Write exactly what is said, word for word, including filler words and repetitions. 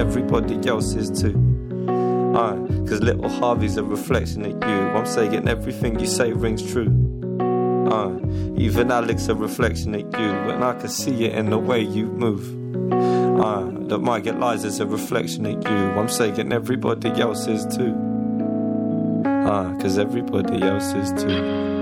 everybody else is too. Uh, Cause little Harvey's a reflection of you. I'm saying everything you say rings true. Uh, even Alex a reflection of you, and I can see it in the way you move. Uh, that might get lies as a reflection of you. I'm saying everybody else is too. Uh, Cause everybody else is too.